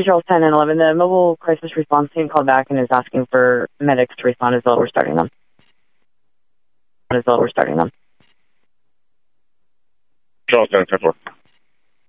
to Charles 10 and 11. The mobile crisis response team called back and is asking for medics to respond as well. We're starting them. Charles 10, 10-4.